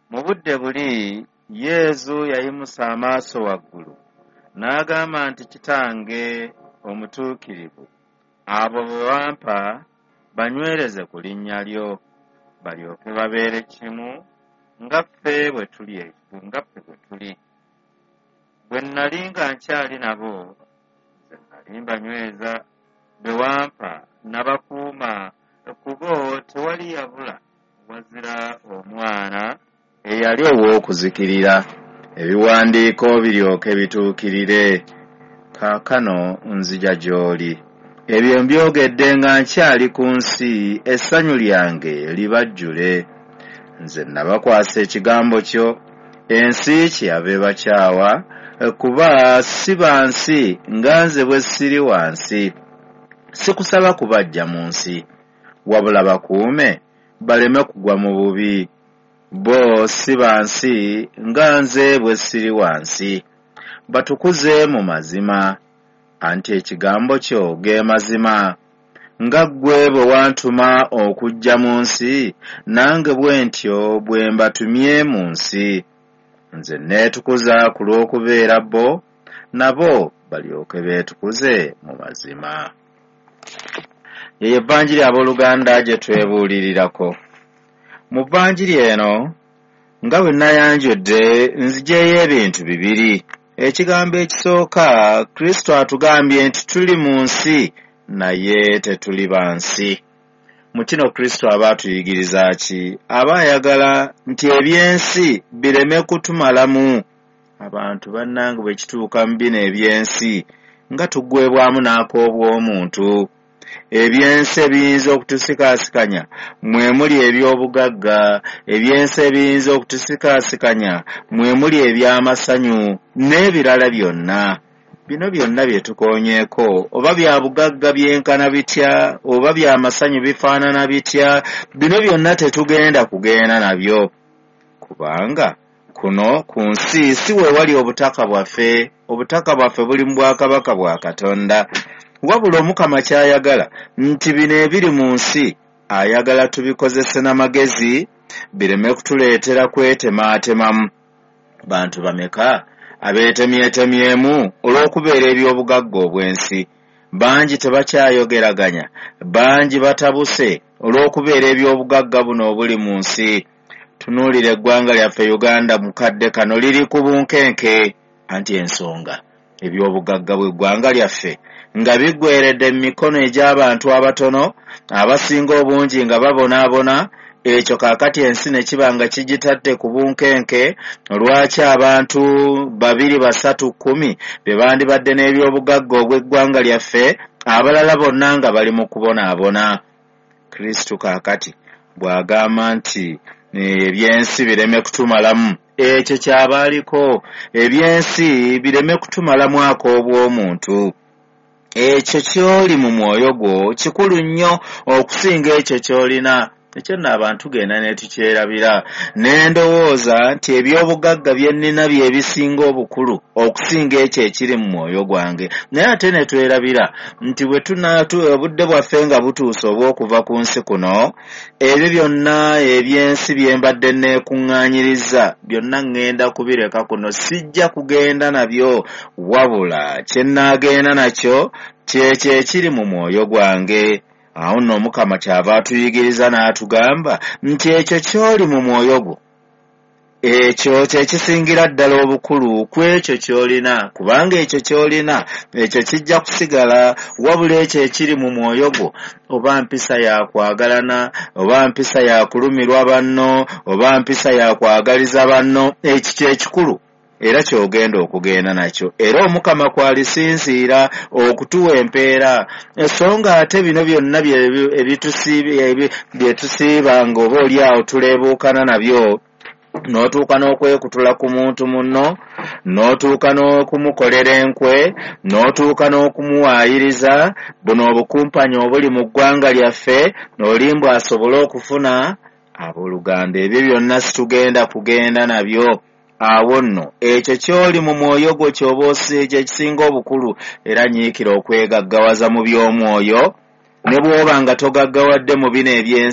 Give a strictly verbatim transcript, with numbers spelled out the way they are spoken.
Mu budde buli Yesu yayimusa amaaso waggulu n'agamba nti Kitange omutuukirivu, abo be wampa banywereze ku linnya lyo, balyoke babeere kimu nga ffe bwe tuli nga ffe bwe tuli. Bwe nnali nga nkyali nabo, nze nnali mbanyweza, be wampa nabakuuma, kubo tewali yabula wazira omwana eyali ow'okuzikirira, ebiwandiiko biryoke bituukirire. Kaakano nzija gy'oli. Ebyo mbyogedde nga nkyali ku nsi, essanyu lyange libajjule. Nze nabakwasa ekigambo kyo, ensi kyeyava ebakyawa, kuba si ba nsi nga nze bwe siri wansi. Sikusaba kubajja mu nsi, wabula bakuume baleme kugwa mu bubi. Bo si ba nsi nga nze bwe siri wansi. Batukuze mu mazima, anti ekigambo kyo ge mazima. Nga ggwe bwe wantuma okujja mu nsi, nange bwe ntyo bwe mbatumye mu nsi. Nze neetukuza ku lw'okubeera bo, nabo balyoke beetukuze mu mazima. Ye Evvanjiri abooluganda gye twebuulirirako. Mu Vvanjiri eno nga bwe nayanjudde nzijeeyo ebintu bibiri. Ekigambo ekisooka, Kristo atugambye nti tuli mu nsi naye tetuli ba nsi. Mu kino Kristo aba atuyigiriza ki? Aba ayagala nti eby'ensi bireme kutumalamu. Abantu bannange bwe kituuka mu bino eby'ensi nga tuggwebwamu n'ak'obw'omuntu. Ebyensi ebiyinza okutusikaasikanya mwe muli eby'obugagga, ebyensi ebiyinza okutusikaasikanya mwe muli eby'amasanyu n'ebirala byonna. Bino byonna bye tukoonyeeko, oba bya bugagga byenkana bitya, oba bya masanyu bifaanana bitya, bino byonna tetugenda kugenda nabyo. Kubanga kuno ku nsi si we wali obutaka bwaffe, obutaka bwaffe buli mu bwakabaka bwa Katonda. Wabula Omukama ky'ayagala nti bino ebiri mu nsi ayagala tubikozese n'amagezi, bireme kutuleetera kwetemaatemamu. Bantu bameka abeetemyetemyemu olw'okubeera eby'obugagga obw'ensi? Bangi tebakyayogeraganya, bangi batabuse olw'okubeera eby'obugagga buno obuli mu nsi. Tunuulira eggwanga lyaffe Uganda mukadde kano liri ku bunkenke, anti ensonga eby'obugagga bw'eggwanga lyaffe nga biggweeredde mu mikono egy'abantu abatono abasinga obungi nga babonaabona. Ekyo kaakati ensi ne kiba nga kigitatte ku bunkenke. Lwaki abantu babiri basatu kkumi be bandibadde n'ebyobugagga obw'eggwanga lyaffe, abalala bonna nga bali mu kubonaabona? Kristo kaakati bw'agamba nti ebyensi bireme kutumalamu, ekyo kyaba aliko. Ebyensi bireme kutumalamu ak'obw'omuntu. Ekyo ky'oli mu mwoyo gwo kikulu nnyo okusinga ekyo ky'olina. Ekyo nno abantu genda ne tukyerabira, ne ndowooza nti eby'obugagga bye nnina bye bisinga obukulu okusinga ekyo ekiri mu mwoyo gwange. Naye ate ne twerabira nti bwe tunaatu obudde bwaffe nga butuuse obw'okuva ku nsi kuno, ebyo byonna eby'ensi bye mbadde neekuŋŋaanyiriza byonna ŋŋenda kubireka kuno, sijja kugenda nabyo, wabula kye nnaagenda nakyo kyekyo ekiri mu mwoyo gwange. Awo nno Omukama kyava atuyigiriza n'atugamba nti ekyo ky'oli mu mwoyo gwo, ekyo kye kisingira ddala obukulu ku ekyo ky'olina, kubanga ekyo ky'olina ekyo kijja kusigala, wabula ekyo ekiri mu mwoyo gwo, oba mpisa ya kwagalana, oba mpisa ya kulumirwa banno, oba mpisa ya kwagaliza banno, ekyo ky'ekikulu era ky'ogenda okugenda nakyo. Era Omukama kwalisinziira okutuwa empeera. Esonga ate bino byonna bye tusiiba nga oba oli awo tuleebuukana nabyo, n'otuuka n'okwekutula ku muntu munno, n'otuuka n'okumukolera enkwe, n'otuuka n'okumuwaayiriza, buno obukumpanya obuli mu ggwanga lyaffe, n'olimbu asobole okufuna abooluganda. Ebyo byonna situgenda kugenda nabyo. Awo nno ekyo ky'oli mu mwoyo gwo ky'oba osiikye ekisinga obukulu, era nyiikira okwegaggawaza mu by'omwoyo, ne bw'oba nga togaggawadde mu bino eby'ensi